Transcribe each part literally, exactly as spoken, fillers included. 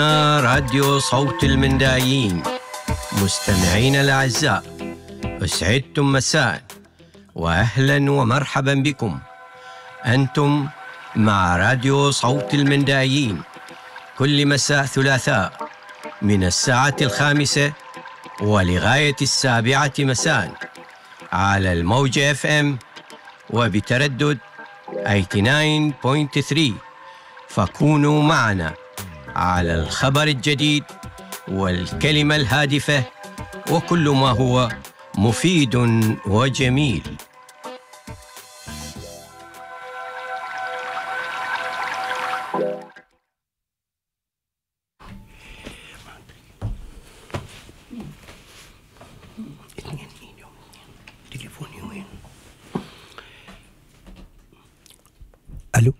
راديو صوت المندايين. مستمعين الأعزاء، أسعدتم مساء وأهلا ومرحبا بكم. أنتم مع راديو صوت المندايين كل مساء ثلاثاء من الساعة الخامسة ولغاية السابعة مساء على الموج اف ام وبتردد ثمانية وثمانين فاصلة ثلاثة. فكونوا معنا على الخبر الجديد والكلمة الهادفة وكل ما هو مفيد وجميل. ألو.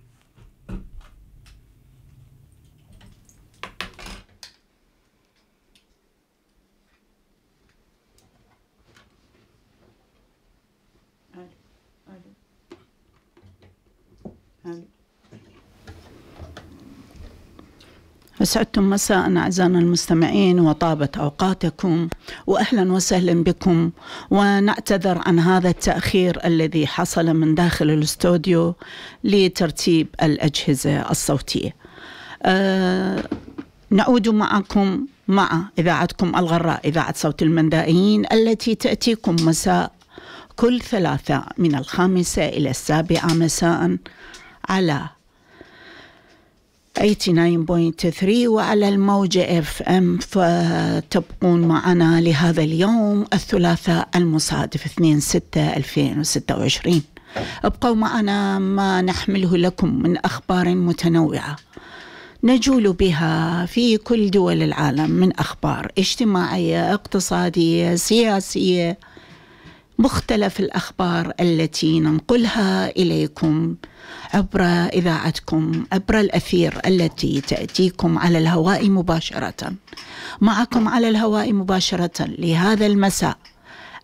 أسعدتم مساء أعزائنا المستمعين وطابت أوقاتكم وأهلا وسهلا بكم، ونعتذر عن هذا التأخير الذي حصل من داخل الاستوديو لترتيب الأجهزة الصوتية. أه نعود معكم مع إذاعتكم الغراء، إذاعة صوت المندائيين، التي تأتيكم مساء كل ثلاثاء من الخامسة إلى السابعة مساء على ثمانية وثمانين فاصلة ثلاثة وعلى الموجة اف ام. فتبقون معنا لهذا اليوم الثلاثاء المصادف اثنين ستة ألفين وستة وعشرين. ابقوا معنا ما نحمله لكم من أخبار متنوعة نجول بها في كل دول العالم، من أخبار اجتماعية، اقتصادية، سياسية، مختلف الأخبار التي ننقلها إليكم عبر إذاعتكم، عبر الأثير التي تأتيكم على الهواء مباشرة. معكم على الهواء مباشرة لهذا المساء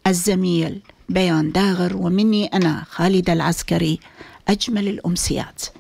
الزميل بيان داغر، ومني أنا خالد العسكري. أجمل الأمسيات.